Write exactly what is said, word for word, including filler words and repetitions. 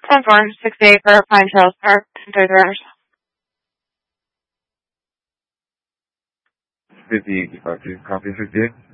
ten four, sixty-eight for Pine Trails Park, thirty hours. fifty-eight, copy, fifty-eight.